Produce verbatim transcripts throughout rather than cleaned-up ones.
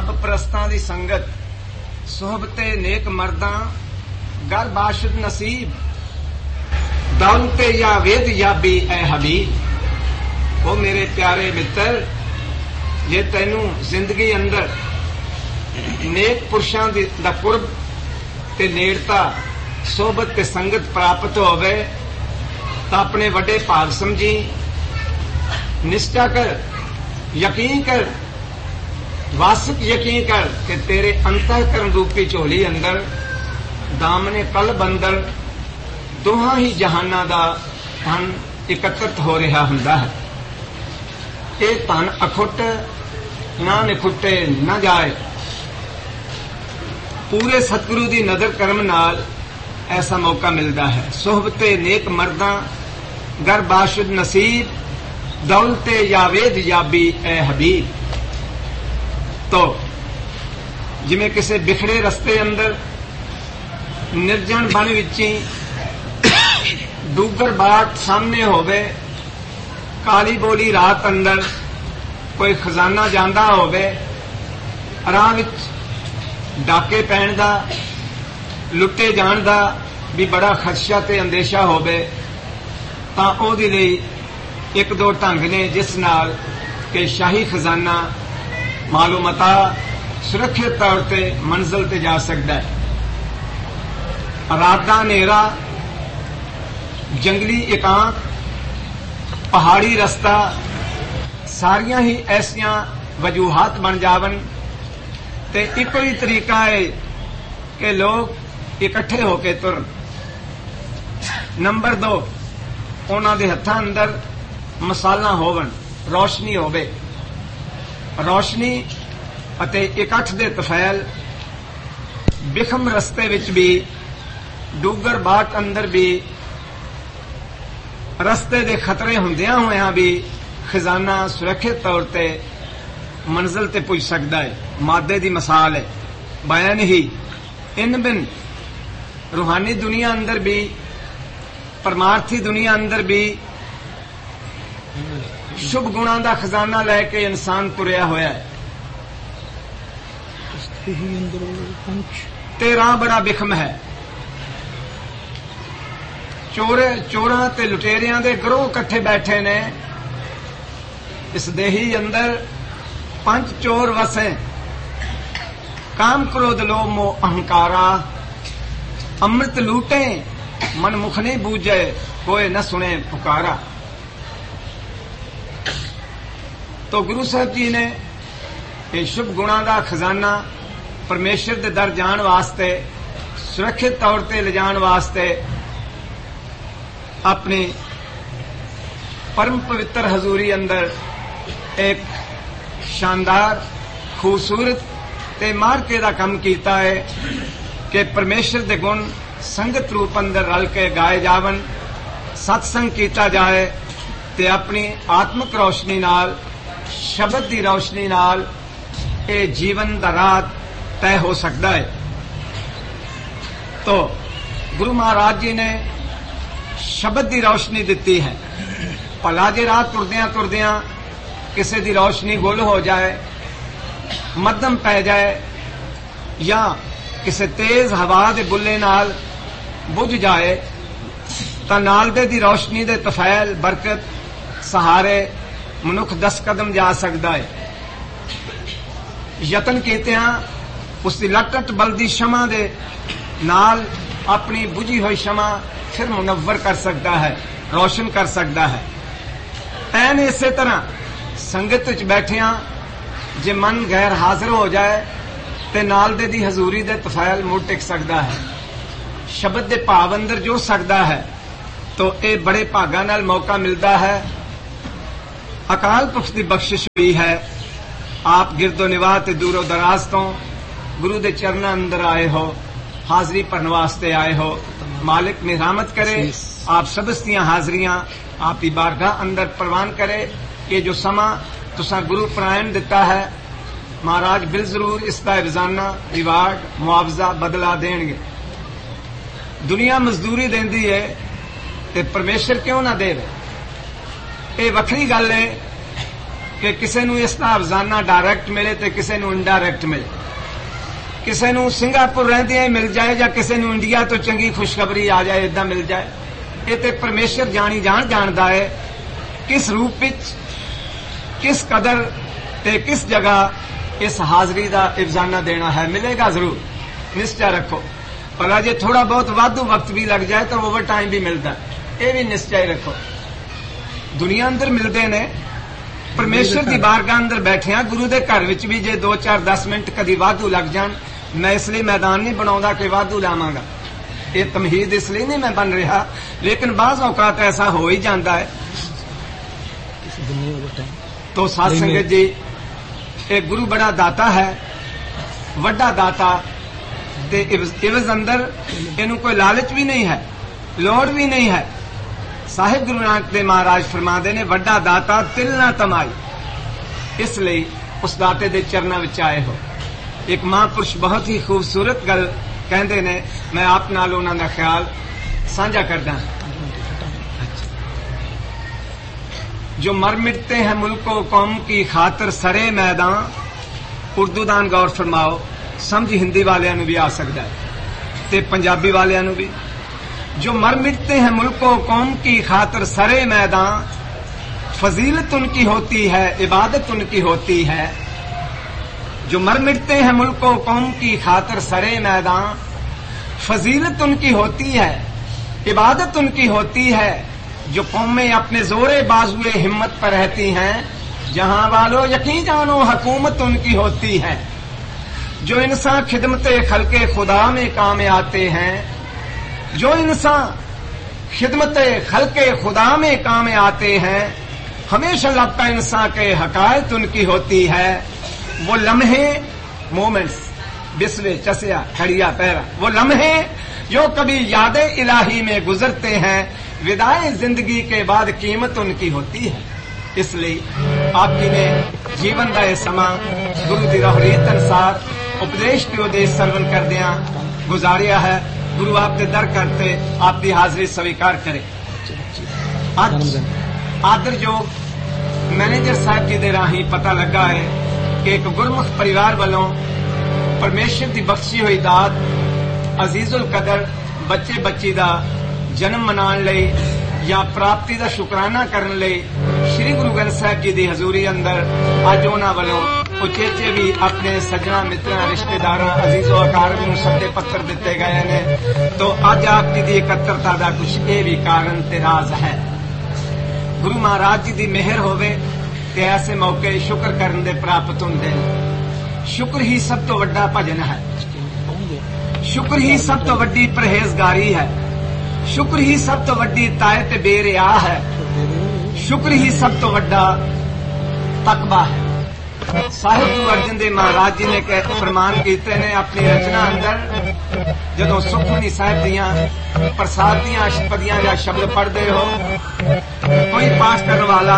रब परस्तां दी संगत सोहबते नेक मर्दां गर बाशुद नसीब दौलते या वेद याबी ए हबीब। ओ मेरे प्यारे मित्र, जे तैनू जिंदगी अंदर नेक पुरुषां दा कुर्ब ते नेड़ता सोहबत ते संगत प्राप्त होवे तां अपने वड्डे भाग समझी, निष्ठा कर, यकीन कर, वासिक यकीन कर कि तेरे अंतःकरण रूपी झोली अंदर दामने कल्ब अंदर दोहां ही जहाना दा धन इकत्रित हो रहा हुंदा है। ये धन अखुट ना निखुटे न जाए। पूरे सतगुरु दी नजर करम नाल ऐसा मौका मिलता है। सोहबते नेक मर्दां गर बाशुद नसीब दौलते यावेद याबी ए हबीब। तो जिमें किसी बिखड़े रस्ते अंदर निर्जन बन विची डूगर बाट सामने होवे, काली बोली रात अंदर कोई खजाना जांदा होवे, राह विच डाके पैण दा, लुटे जाण दा भी बड़ा खदशा ते अंदेशा होवे, तां ओहदे लई एक दो ढंग ने जिस नाल कि शाही खजाना मालूमता सुरक्षित तौर ते मंजिल ते जा सकता है। रात दा नेरा, जंगली एकांत, पहाड़ी रस्ता सारियां ही ऐसियां वजूहात बन जावन ते इको ही तरीका है कि लोग इकट्ठे होके तुरन। नंबर दो, उन्हां दे हत्थां अंदर मसाला होवन, रोशनी होवे। रोशनी अते इकट्ठ दे तफैल बिखम रस्ते विच भी, डूगर बाट अंदर भी, रस्ते दे खतरे हुंदियां होयां भी खजाना सुरक्षित तौर ते मंजिल ते पुज सकदा है। मादे दी मिसाल है, बयान ही इन बिन रूहानी दुनिया अंदर भी, परमार्थी दुनिया अंदर भी शुभ गुणां दा खजाना लैके इंसान तुरिया होया है। ते राह बड़ा बिखम है। चोर चोरां ते लुटेरियां दे गरोह इकट्ठे बैठे ने। इस देही अंदर पंच चोर वसे, काम क्रोध लोभ मोह अहंकारा। अमृत लूटे मन मुख नहीं बूझे, कोई न सुने पुकारा। तो गुरु साहब जी ने ये शुभ गुणा का खजाना परमेश्वर के दर जाण वास्ते, सुरक्षित तौर पर ले जाण वास्ते अपनी परम पवित्र हजूरी अंदर एक शानदार खूबसूरत ते मार्के का काम किया है कि परमेश्वर के गुण संगत रूप अंदर रल के गाए जावन, सत्संग किया जाए ते अपनी आत्मक रोशनी नाल, शब्द की रोशनी नाल ये जीवन का राह तय हो सकता है। तो गुरु महाराज जी ने शब्द की रोशनी दी है। भला जे राह तुरदियां तुरदियां किसी की रोशनी गुल हो जाए, मध्यम पै जाए या किसी तेज हवा के बुले नाल बुझ जाए, तो नाल दे दी रोशनी दे तफैल बरकत सहारे मनुख दस कदम जा सकता है। यतन कीतियां उसकी लटट बलदी शमा दे नाल अपनी बुझी हुई शमा फिर मुनव्वर कर सकता है, रोशन कर सकता है। ऐन इसे तरह संगत विच बैठिया जे मन गैर हाजिर हो जाए ते नाल दे दी हजूरी दे तफैल मुड़ टिक सकता है, शब्द दे भाव अंदर जो सकता है। तो ये बड़े भागा नाल मौका मिलता है। अकाल पुरख की बख्शिश हुई है। आप गिरदो निवाह ते दूरो दराज तो गुरु दे चरणा अंदर आए हो, हाजरी भरन वास्ते आए हो। मालिक निरामत करे, आप सबस्तियां हाजरियां आप ही बारगाह अंदर प्रवान करे। ये जो समा तुसा गुरु प्रायण दिता है, महाराज बिल जरूर इसका रोजाना रिवार्ड मुआवजा बदला देंगे। दुनिया मजदूरी देंदी है ते परमेश्वर क्यों ना देवे। ये वखरी गल है कि किसी नूं इसका अफजाना डायरैक्ट मिले तो किसी नूं इनडायरैक्ट मिले, किसी नूं सिंगापुर रहंदियां ही मिल जाए या किसी नूं इंडिया तो चंगी खुशखबरी आ जाए, इदां मिल जाए। ये तो परमेश्वर जानी जान जानदा है किस रूप विच, किस कदर ते किस जगह इस हाजरी का अफजाना देना है। मिलेगा जरूर, निश्चय रखो। पर अजे थोड़ा बहुत वाधू वक्त भी लग जाए तो ओवर टाइम भी मिलता है, ये भी निश्चय रखो। दुनिया अंदर मिलते ने, परमेश्वर की बारगाह अंदर बैठे गुरु के घर विच भी जे दो चार दस मिनट कदी वाधू लग जान, मैं इसलिए मैदान नहीं बनाऊंगा कि वाधू लावांगा, ये तमहीद इसलिए नहीं मैं बन रहा, लेकिन बाज़ औकात ऐसा हो ही जाता है। तो साध संगत जी, एक गुरु बड़ा दाता है, वड्डा दाता, ते इवज अंदर इनू कोई लालच भी नहीं है, लोड़ भी नहीं है। साहिब गुरु नानक देव महाराज फरमाते ने, वड्डा दाता तिल ना तमाई, इसलिए उस दाते दे चरणों विच आए हो। एक महापुरुष बहुत ही खूबसूरत गल कहते ने, मैं आप नाल उन्हां दा ख्याल साझा करदा। जो मर मिटते हैं मुल्को कौम की खातर सरे मैदान, उर्दू दान गौर फरमाओ, समझ हिंदी वालियां नूं भी आ सकता है ते पंजाबी वालियां नूं भी। जो मर मिटते हैं मुल्को कौम की खातर सरे मैदान, फजीलत उनकी होती है, इबादत उनकी होती है। जो मर मिटते हैं मुल्को कौम की खातर सरे मैदान, फजीलत उनकी होती है, इबादत उनकी होती है। जो कौमें अपने जोरे बाजुए हिम्मत पर रहती हैं, जहां वालों यकीन जानो हुकूमत उनकी होती है। जो इंसान खिदमते खल्के खुदा में काम आते हैं, जो इंसान खिदमते खल्के खुदा में काम आते हैं, हमेशा लगता इंसान के हकायत उनकी होती है। वो लम्हे, मोमेंट्स, बिस्वे चसिया खड़िया पैरा, वो लम्हे जो कभी यादे इलाही में गुजरते हैं, विदाए जिंदगी के बाद कीमत उनकी होती है। इसलिए आपकी ने जीवन का यह समा गुरु की रहरीत अनुसार उपदेश के उदेश सरवन कर दिया गुजारिया है। गुरु आपके दर करते आपकी हाजिरी स्वीकार करे। आज आदर जो मैनेजर साहब जी दे राही पता लगा है कि एक गुरमुख परिवार वालों परमेश्वर की बख्शी हुई दात अजीजुल कदर बच्चे बच्ची का जन्म मनाने लई या प्राप्ति का शुकराना करने लई श्री गुरु ग्रंथ साहिब जी की हजूरी अंदर अज उन्हां वालों उचेचे भी अपने सजना मित्रां रिश्तेदारां अजीजो अकारब नूं सद्दे पत्र दिते गए ने। तो अज आपकी दी एकत्रता का कुछ ये भी कारण ते राज है। गुरु महाराज जी की मेहर होवे ते ऐसे मौके शुक्र करन दे प्राप्त हुंदे ने। शुक्र ही सब तो वड्डा भजन है, शुक्र ही सब तो वड्डी परहेजगारी है, शुक्र ही सब तो वड्डी तायत बेरिया है, शुक्र ही सब तो वड्डा तकबा है। साहिब गुरु अर्जन देव महाराज जी ने फरमान कीते ने अपनी रचना अंदर, जदों सुखमनी साहिब दियां प्रसाद दियां अष्टपदियां या शब्द पढ़ते हो, कोई पाठ करने वाला,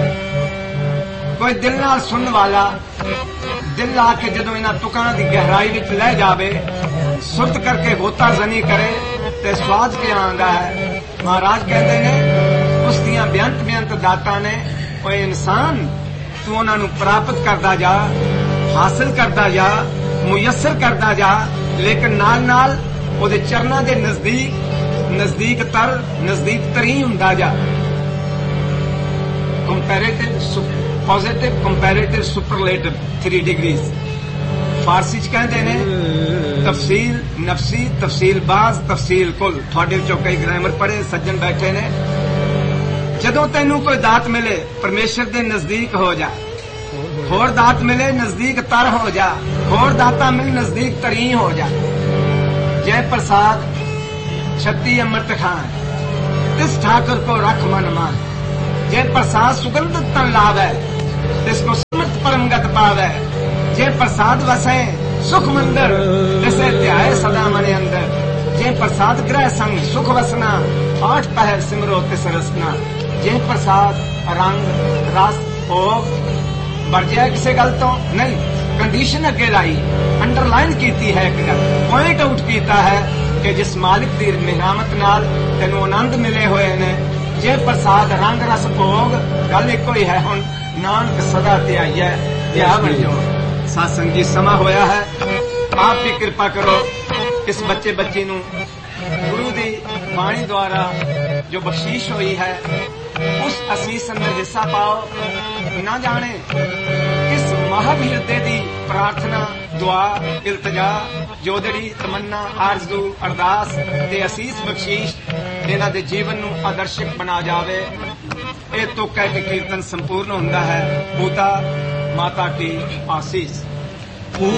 कोई दिल नाल सुनने वाला, दिल ला के जदों इन्हां तुकां दी गहराई विच लह जावे, सुरत करके गोता जनी करे ते स्वाद के आंदा है। महाराज कहते ने उस दियां बेअंत बेअंत दाता ने, कोई इंसान तू उन्हां नूं प्राप्त करदा जा, हासिल करदा जा, मुयस्सर करदा जा, लेकिन नाल नाल ओदे चरनां दे नजदीक नजदीक तर नजदीक तरी हुंदा जा। Comparative positive comparative superlative three degrees फारसी च कहते ने तफसील नफसी, तफसील बाज, तफसील कुल। थोड़े चो कई ग्रामर पढ़े सज्जन बैठे ने। जदों तेनू कोई दात मिले परमेश्वर दे नजदीक हो जा, होर दात मिले नजदीक तर हो जा, होर दाता मिले नजदीक तरी हो जा। जय प्रसाद छत्ती अमृत खान, तिस ठाकुर को रख मन मान। जय प्रसाद सुगंध तन लावे, तिसको समर्थ परमगत पावे। जय प्रसाद वसे सुख मंदिर, तिसे ध्याए सदा मने अंदर। जय प्रसाद ग्रह संग सुख वसना, आठ पहर सिमरो तिस रसना। जय प्रसाद रंग रस भोग बरजिया किसी गल तो नहीं, कंडीशन अगे लाई, अंडरलाइन कीती है, एक गल पॉइंट आउट कीता है कि जिस मालिक दी मेहनत नाल तेनू आनंद मिले हुए ने। जय प्रसाद रंग रस भोग, गल एक ही है। हुण ਨਾਨਕ ਸਦਾ ਧਿਆਈਐ ਧਿਆ ਬਣ ਜਾਓ। ਸਤਸੰਗ ਜੀ ਸਮਾਂ ਹੋਇਆ ਹੈ, ਆਪ ਵੀ ਕਿਰਪਾ ਕਰੋ ਇਸ ਬੱਚੇ ਬੱਚੀ ਨੂੰ ਗੁਰੂ ਦੀ ਬਾਣੀ ਦੁਆਰਾ ਜੋ ਬਖਸ਼ੀਸ਼ ਹੋਈ ਹੈ ਉਸ ਅਸੀਸ ਅੰਦਰ ਹਿੱਸਾ ਪਾਓ। ਨਾ ਜਾਣੇ ਇਸ ਮਹਾਨ ਹਿਰਦੇ ਦੀ ਪ੍ਰਾਰਥਨਾ, ਦੁਆ, ਇਲਤਜਾ, ਜੋਦੜੀ, ਤਮੰਨਾ, ਆਰਜ਼ੂ, ਅਰਦਾਸ ਤੇ ਅਸੀਸ ਬਖਸ਼ੀਸ਼ ਇਹਨਾਂ ਦੇ ਜੀਵਨ ਨੂੰ ਆਦਰਸ਼ਕ ਬਣਾ ਜਾਵੇ। ਇਹ ਤੁਕ ਹੈ ਕਿ ਕੀਰਤਨ ਸੰਪੂਰਨ ਹੁੰਦਾ ਹੈ। ਪੂਤਾ ਮਾਤਾ ਕੀ ਆਸੀਸ।